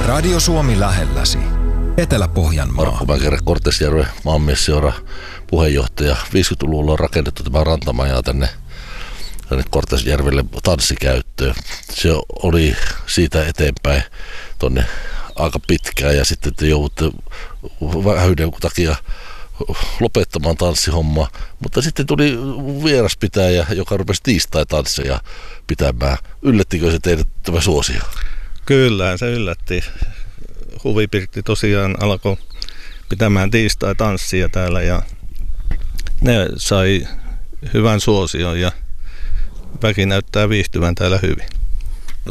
Radio Suomi lähelläsi. Etelä-Pohjanmaa. Markku Mäkärä, Kortesjärven maanmiesseura puheenjohtaja. 50-luvulla on rakennettu tämä rantamaja tänne Kortesjärvelle tanssikäyttöön. Se oli siitä eteenpäin tonne aika pitkään ja sitten te joudutte vähyyden takia lopettamaan tanssihommaa, mutta sitten tuli vieraspitäjä, joka rupesi tiistai-tansseja pitämään. Yllättikö se teidät tämä suosio? Kyllä, se yllätti. Huvipirtti tosiaan alkoi pitämään tiistai-tanssia täällä ja ne sai hyvän suosion ja väki näyttää viihtyvän täällä hyvin. No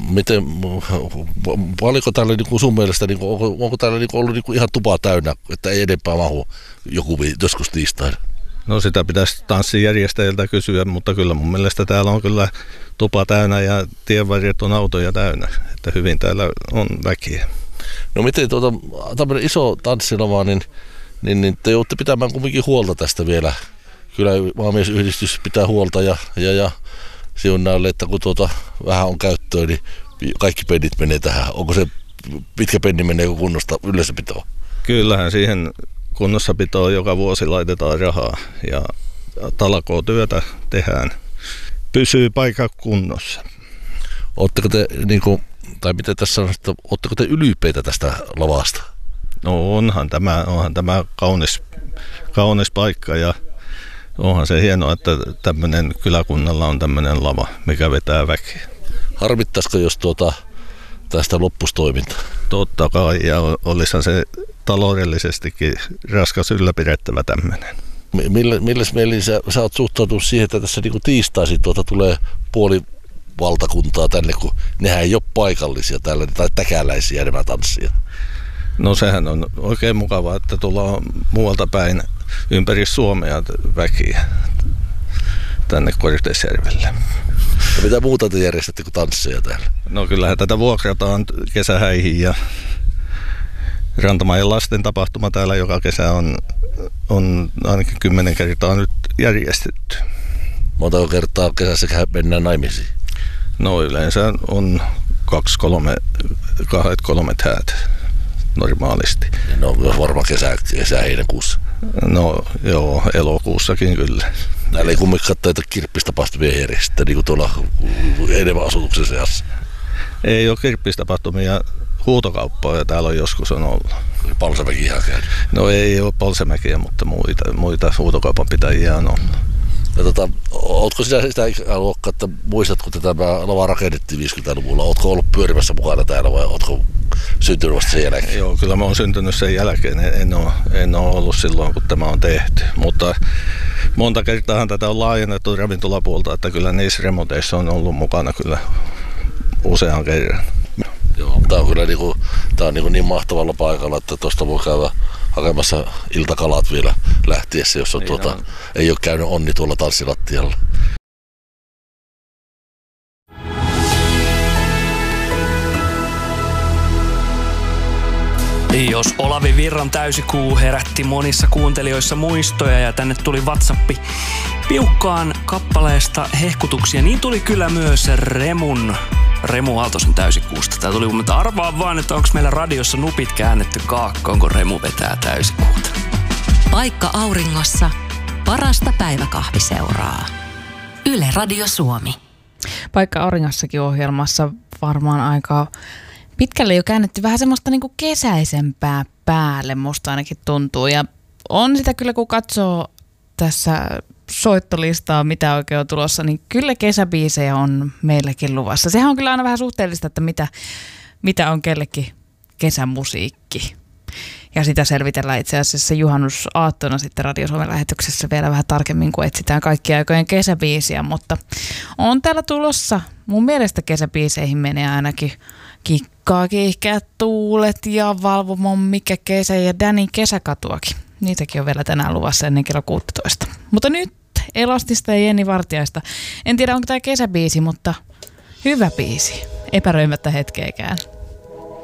paljonko täällä niinku sun mielestä, onko täällä ollut ihan tupa täynnä, että ei enempää mahu joku joskus tiistaina? No sitä pitäisi tanssijärjestäjiltä kysyä, mutta kyllä mun mielestä täällä on kyllä tupa täynnä ja tienvarret on autoja täynnä, että hyvin täällä on väkiä. No miten tämmöinen iso tanssiloma, niin te joudutte pitämään kumminkin huolta tästä vielä. Kyllä maamiesyhdistys pitää huolta ja siunnaille, että kun vähän on käyttöä, niin kaikki pennit menee tähän. Onko se pitkä penni menee kunnosta yleisöpitoon? Kyllähän siihen kunnossapitoon joka vuosi laitetaan rahaa ja talkootyötä tehdään. Pysyy paikka kunnossa. Oletteko te, tai miten tässä on, että oletteko te ylpeitä tästä lavasta? No onhan tämä kaunis paikka ja onhan se hienoa, että tämmöinen kyläkunnalla on tämmöinen lava, mikä vetää väkeä. Harmittaisiko, jos tästä loppuisi toiminta? Totta kai, ja olisihan se taloudellisestikin raskas ylläpidettävä tämmöinen. Milläs mielin sä oot suhtautunut siihen, että tässä tiistaisin tulee puoli valtakuntaa tänne, kun nehän ei ole paikallisia täällä, tai täkäläisiä nämä tanssia? No sehän on oikein mukavaa, että tullaan muualta päin ympäri Suomea väkiä tänne Kortesjärvelle. Ja mitä muuta te järjestätte kuin tansseja täällä? No kyllähän tätä vuokrataan kesähäihin ja Rantamajan lasten tapahtuma täällä joka kesä on ainakin 10 kertaa nyt järjestetty. Montako kertaa kesässä mennään naimisiin? No yleensä on 2-3 häät normaalisti. No varmaan kesä heinäkuussa. No joo, elokuussakin kyllä. Täällä ei kumminkaan taita kirppistapahtumia järjestää, niin kuin tuolla enemmän asutuksen seassa. Ei ole kirppistapahtumia, huutokauppoja täällä on joskus on ollut. Palsamäki ihan käynyt? No ei ole Palsamäkiä, mutta muita huutokaupan pitäjiä on ollut. Ja ootko sinä sitä luokkaa, että muistatko, että tämä lava rakennettiin 50-luvulla? Ootko ollut pyörimässä mukana täällä vai ootko syntynyt vasta sen jälkeen? Joo, kyllä mä oon syntynyt sen jälkeen. En ole ollut silloin, kun tämä on tehty. Mutta monta kertaa tätä on laajennettu ravintolapuolta, että kyllä niissä remonteissa on ollut mukana kyllä usean kerran. Joo, tämä on kyllä niin mahtavalla paikalla, että tuosta voi käydä hakemassa iltakalat vielä lähtiessä, jos on ei ole käynyt onni tuolla tanssilattialla. Jos Olavi Virran Täysikuu herätti monissa kuuntelijoissa muistoja ja tänne tuli WhatsAppi piukkaan kappaleesta hehkutuksia, niin tuli kyllä myös Remu Aaltosen Täysikuusta. Tää tuli mutta arvaa vaan, että onko meillä radiossa nupit käännetty kaakkoon, kun Remu vetää Täysikuuta. Paikka auringossa. Parasta päiväkahviseuraa. Yle Radio Suomi. Paikka aurinkossakin ohjelmassa varmaan aika pitkälle jo käännetty vähän semmoista niinku kesäisempää päälle, musta ainakin tuntuu. Ja on sitä kyllä, kun katsoo tässä soittolistaa, mitä oikein on tulossa, niin kyllä kesäbiisejä on meilläkin luvassa. Sehän on kyllä aina vähän suhteellista, että mitä on kellekin kesämusiikki. Ja sitä selvitellään itse asiassa juhannusaattona sitten Radio Suomen lähetyksessä vielä vähän tarkemmin, kun etsitään kaikkia aikojen kesäbiisiä. Mutta on täällä tulossa, mun mielestä kesäbiiseihin menee ainakin Kikkaa, kiihkeät tuulet ja Valvomon Mikä kesä ja Danin kesäkatuakin. Niitäkin on vielä tänään luvassa ennen kello 16. Mutta nyt Elostista ja Jenni Vartiaista. En tiedä, onko tämä kesäbiisi, mutta hyvä biisi. Epäröimättä hetkeäkään.